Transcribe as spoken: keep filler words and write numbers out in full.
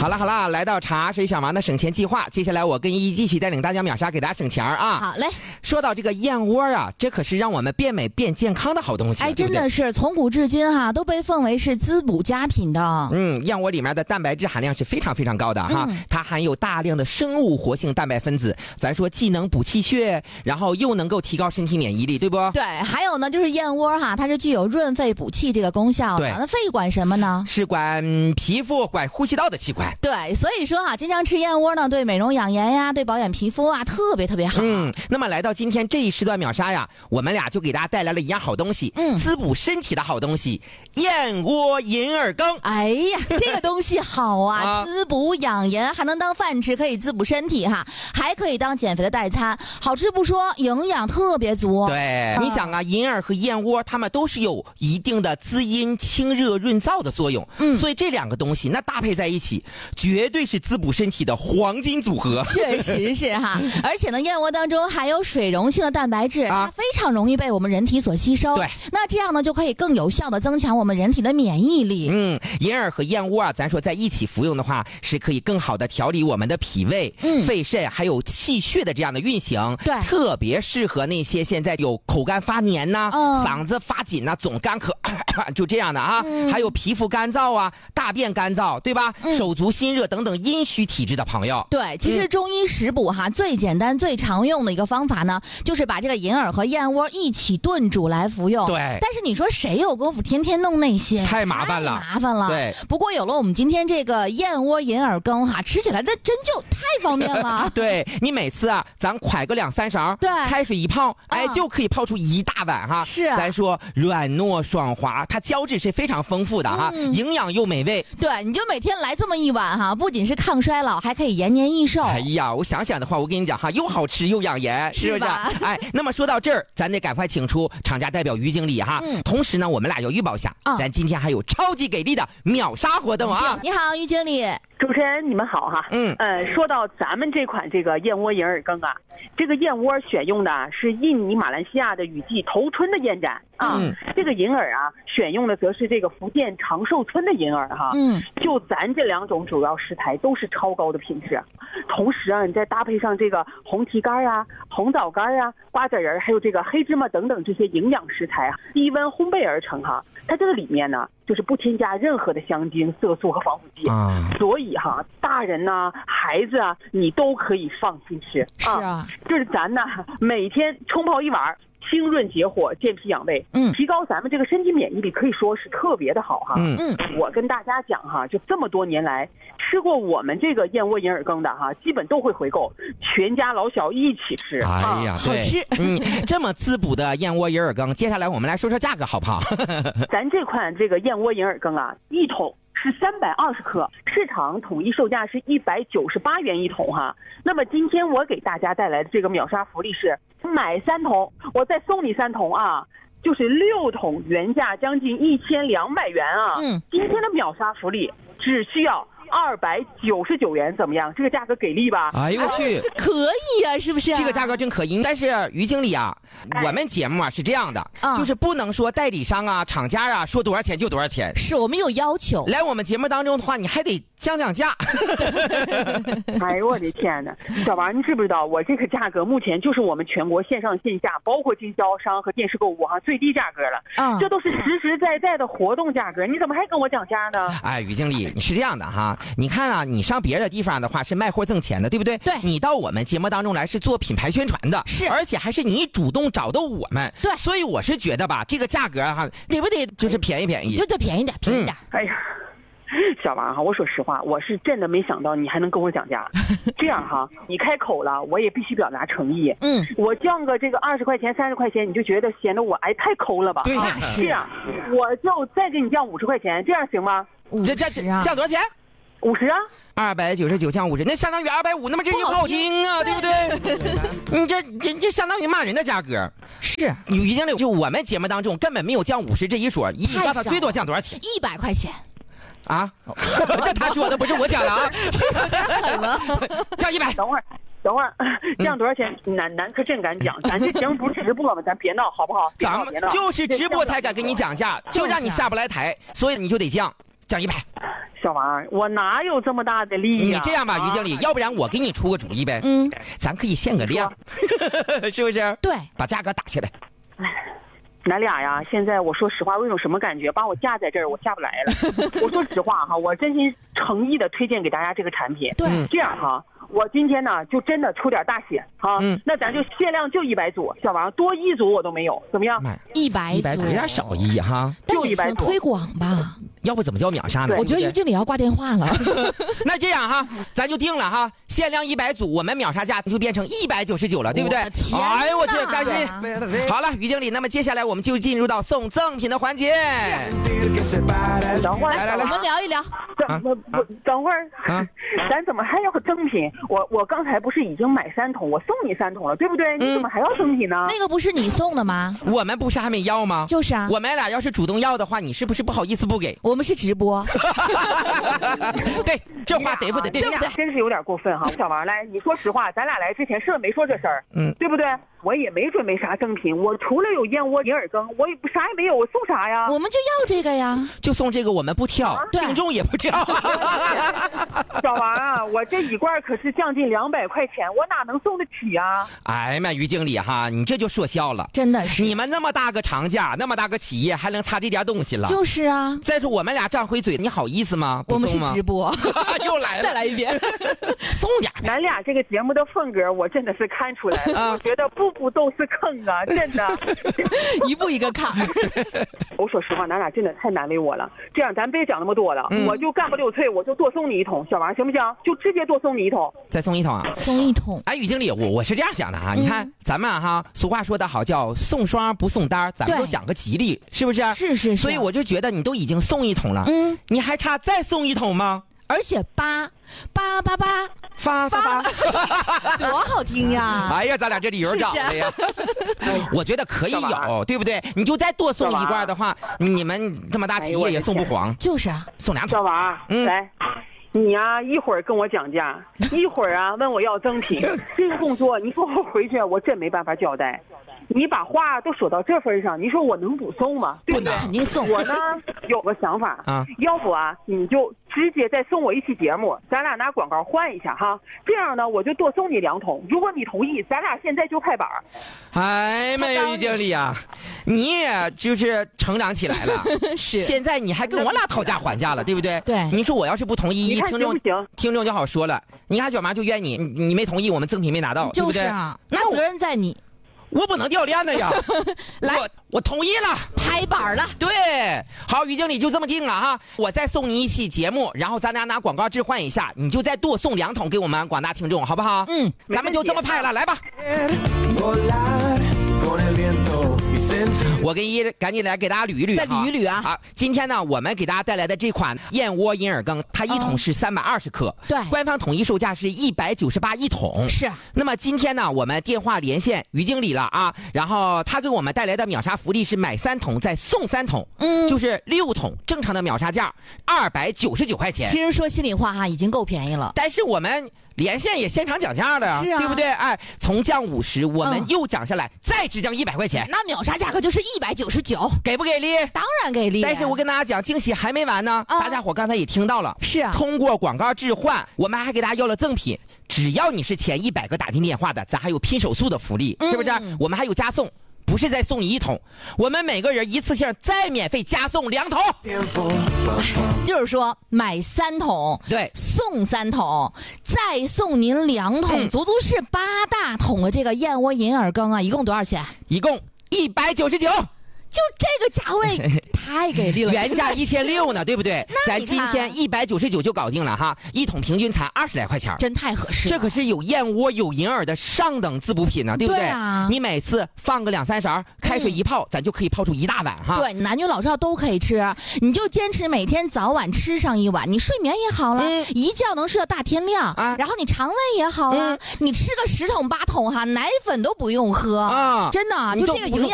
好了好了，来到茶水小王的省钱计划，接下来我跟依依继续带领大家秒杀，给大家省钱啊！ 好嘞。 说到这个燕窝啊，这可是让我们变美变健康的好东西。 哎，真的是从古至今哈、啊，都被奉为是滋补佳品的。 嗯，燕窝里面的蛋白质含量是非常非常高的哈，嗯、它含有大量的生物活性蛋白分子，咱说既能补气血，然后又能够提高身体免疫力，对不？ 对，还有呢，就是燕窝哈，它是具有润肺补气这个功效的。 对， 那肺管什么呢？ 是管皮肤、管呼吸道的器官。 对，所以说哈，经常吃燕窝呢，对美容养颜呀，对保养皮肤啊，特别特别好。 嗯，那么来到今天这一时段秒杀呀，我们俩就给大家带来了一样好东西，嗯，滋补身体的好东西——燕窝银耳羹。 哎呀，这个东西好啊，啊滋补养颜，还能当饭吃，可以滋补身体哈，还可以当减肥的代餐。好吃不说，营养特别足。 对，啊、你想啊，银耳和燕窝，它们都是有一定的滋阴、清热、润燥的作用。嗯，所以这两个东西那搭配在一起，绝对是滋补身体的黄金组合。 确实是哈，而且呢，燕窝当中含有水溶性的蛋白质，啊、它非常容易被我们人体所吸收。 对， 那这样呢，就可以更有效的增强我们人体的免疫力。 嗯，银耳和燕窝啊，咱说在一起服用的话，是可以更好的调理我们的脾胃、嗯、肺肾还有气血的这样的运行。 对， 特别适合那些现在有口干发黏呐、啊、嗯、嗓子发紧呐、啊、总干咳就这样的啊、嗯，还有皮肤干燥啊、大便干燥，对吧？嗯、手足心热等等阴虚体质的朋友。 对，其实中医食补哈、嗯，最简单、最常用的一个方法呢，就是把这个银耳和燕窝一起炖煮来服用。 对。 但是你说谁有功夫天天弄那些？ 太麻烦了， 太麻烦了。 对。 不过有了我们今天这个燕窝银耳羹哈，吃起来那真就太方便了。 对，你每次啊，咱㧟个两三勺， 对， 开水一泡，哎， 嗯、 就可以泡出一大碗哈。 是、啊。 咱说软糯爽滑，它胶质是非常丰富的哈，嗯、营养又美味。 对，你就每天来这么一碗哈，不仅是抗衰老，还可以延年益寿。 哎呀，我想想的话，我跟你讲哈，又好吃又养颜，是不是？哎，那么说到这儿，咱得赶快请出厂家代表于经理哈。嗯、同时呢，我们俩要预报一下，嗯、咱今天还有超级给力的秒杀活动啊！ 你好，于经理。 主持人，你们好哈。嗯，呃，说到咱们这款这个燕窝银耳羹啊，这个燕窝选用的是印尼、马来西亚的雨季头春的燕盏啊。嗯，这个银耳啊，选用的则是这个福建长寿村的银耳哈。嗯，就咱这两种主要食材都是超高的品质。同时啊，你再搭配上这个红提干啊、红枣干啊、瓜子仁，还有这个黑芝麻等等这些营养食材啊，低温烘焙而成哈。它这个里面呢，就是不添加任何的香精、色素和防腐剂啊，所以哈，大人呐、啊、孩子啊，你都可以放心吃。 是啊， 就是咱呢每天冲泡一碗，清润解火，健脾养胃，嗯，提高咱们这个身体免疫力，可以说是特别的好哈。嗯嗯，我跟大家讲哈，就这么多年来吃过我们这个燕窝银耳羹的哈，基本都会回购，全家老小一起吃。 哎呀， 啊、好吃。 嗯，这么滋补的燕窝银耳羹，接下来我们来说说价格好不好？ 咱这款这个燕窝银耳羹啊，一桶是三百二十克，市场统一售价是一百九十八元一桶哈。那么今天我给大家带来的这个秒杀福利是，买三桶我再送你三桶啊，就是六桶原价将近一千两百元啊。嗯，今天的秒杀福利只需要二百九十九元，怎么样？这个价格给力吧？ 哎呦我去， 是可以啊，是不是、啊？ 这个价格真可以。但是于经理啊，哎、我们节目啊是这样的、嗯，就是不能说代理商啊、厂家啊说多少钱就多少钱， 是我们有要求。 来我们节目当中的话，你还得降降价。 哎呦我的天哪，小王，你知不知道我这个价格目前就是我们全国线上线下包括经销商和电视购物哈最低价格了。嗯，这都是实实在在的活动价格，你怎么还跟我讲价呢？ 哎，于经理，你是这样的哈。你看啊，你上别的地方的话是卖货挣钱的，对不对？ 对。 你到我们节目当中来是做品牌宣传的， 是， 而且还是你主动找到我们， 对。 所以我是觉得吧，这个价格哈，得不得就是便宜便宜， 就得便宜点，便宜点。 嗯、哎呀，小王哈，我说实话，我是真的没想到你还能跟我讲价。这样哈，你开口了，我也必须表达诚意。嗯，我降个这个二十块钱、三十块钱，你就觉得显得我哎太抠了吧？ 对呀、 啊，是。这样，我就再给你降五十块钱，这样行吗？ 这这这降多少钱？ 五十啊， 二百九十九降五十，那相当于二百五，那么这就不好听啊，对不对？你这这这相当于骂人的价格。 是， 于经理，就我们节目当中根本没有降五十这一说，一告他最多降多少钱？ 一百块钱。 啊，这他说的不是我讲的啊， 有点狠了， 降一百。等会儿，等会儿，降多少钱？南南可真敢讲，咱这节目不是直播吗？咱别闹好不好？ 咱们就是直播才敢跟你讲价，就让你下不来台，所以你就得降。 降一百。 小王，我哪有这么大的力呀？ 你这样吧，于经理，要不然我给你出个主意呗。 嗯， 咱可以限个量，是不是？ 对， 把价格打起来。 咱俩呀，现在我说实话，我有种什么感觉？把我架在这儿，我下不来了。我说实话哈，我真心诚意的推荐给大家这个产品。 对， 这样哈。我今天呢，就真的出点大血哈，嗯，那咱就限量就一百组，小王多一组我都没有，怎么样？ 一百一百组有点少一哈， 就一百组推广吧， 要不怎么叫秒杀呢？ 我觉得于经理要挂电话了。 那这样哈，咱就定了哈，限量一百组，我们秒杀价就变成一百九十九了，对不对？哎呦我去，赶紧！好了，于经理，那么接下来我们就进入到送赠品的环节。 等会儿， 来来来，我们聊一聊。 等不不，等会儿啊，咱怎么还要赠品？我我刚才不是已经买三桶，我送你三桶了，对不对？你怎么还要赠品呢？ 那个不是你送的吗？ 我们不是还没要吗？ 就是啊， 我们俩要是主动要的话，你是不是不好意思不给？ 我们是直播。 对，这话得不得？对不对？真是有点过分哈，小王，来，你说实话，咱俩来之前是不是没说这事儿？ 嗯， 对不对？我也没准备啥赠品，我除了有燕窝银耳羹，我也啥也没有，我送啥呀？ 我们就要这个呀， 就送这个，我们不挑，啊、听众也不挑。 小王啊，我这一罐可是将近两百块钱，我哪能送得起啊？ 哎呀妈，于经理哈，你这就说笑了， 真的是。 你们那么大个厂家，那么大个企业，还能差这点东西了？ 就是啊。 再说我们俩张回嘴，你好意思吗？ 我们是直播， 又来了， 再来一遍， 送点。 咱俩这个节目的风格，我真的是看出来了，啊、我觉得步步都是坑啊，真的， 一步一个坎。 我说实话，咱俩真的太难为我了。这样，咱别讲那么多了，嗯、我就干不溜脆，我就多送你一桶，小王行不行？就直接多送你一桶， 再送一桶啊， 送一桶。 哎，于经理，我我是这样想的啊，嗯、你看咱们啊哈，俗话说得好，叫送双不送单，咱们都讲个吉利，是不是？ 是是是。 所以我就觉得你都已经送一桶了，嗯，你还差再送一桶吗？ 而且八八八八发发发， 多好听呀！ 哎呀，咱俩这理由找的呀。我觉得可以有，对不对？你就再多送一罐的话，你们这么大企业也送不黄。 就是啊， 送两桶。 小王，嗯，来。你呀、啊，一会儿跟我讲价，一会儿啊问我要赠品，这个工作你说我回去我真没办法交代。你把话都说到这份上，你说我能不送吗？对不对？ 肯定送。 我呢有个想法啊，要不啊你就直接再送我一期节目，咱俩拿广告换一下哈。这样呢我就多送你两桶，如果你同意，咱俩现在就拍板。 哎妈呀，于经理啊，你也就是成长起来了。 是。 现在你还跟我俩讨价还价了，对不对？ 对。 你说我要是不同意，听众行听众就好说了。你看小马就怨你，你没同意，我们赠品没拿到， 就是、 对不对？ 那责任在你。 我不能掉链子呀！ 来， 我我同意了， 拍板了。 对，好，于经理就这么定了哈。我再送你一期节目，然后咱俩拿广告置换一下，你就再多送两桶给我们广大听众，好不好？ 嗯， 咱们就这么拍了，来吧。我跟一赶紧来给大家捋一捋， 再捋一捋啊！ 好，今天呢，我们给大家带来的这款燕窝银耳羹，它一桶是三百二十克， 对， 官方统一售价是一百九十八一桶。 是。 那么今天呢，我们电话连线于经理了啊，然后他给我们带来的秒杀福利是买三桶再送三桶，嗯，就是六桶，正常的秒杀价二百九十九块钱。 其实说心里话哈，已经够便宜了。 但是我们连线也现场讲价了呀， 是啊， 对不对？哎，从降五十，我们又降下来，嗯、再只降一百块钱， 那秒杀价格就是一百九十九， 给不给力？ 当然给力。 但是我跟大家讲，惊喜还没完呢，啊、大家伙刚才也听到了， 是啊， 通过广告置换，我们还给大家要了赠品，只要你是前一百个打进电话的，咱还有拼手速的福利，嗯、是不是？我们还有加送。不是再送你一桶，我们每个人一次性再免费加送两桶。 就是说买三桶， 对， 送三桶，再送您两桶，嗯、足足是八大桶的这个燕窝银耳羹啊！一共多少钱？ 一共一百九十九。 就这个价位太给力了， 原价一千六呢，对不对？咱今天一百九十九就搞定了哈，一桶平均才二十来块钱， 真太合适了。 这可是有燕窝有银耳的上等滋补品呢，对不对？ 对啊， 你每次放个两三勺，开水一泡，嗯、咱就可以泡出一大碗哈。 对，男女老少都可以吃，你就坚持每天早晚吃上一碗，你睡眠也好了，嗯、一觉能睡到大天亮啊。然后你肠胃也好了，嗯、你吃个十桶八桶哈，奶粉都不用喝啊，真的就这个营养。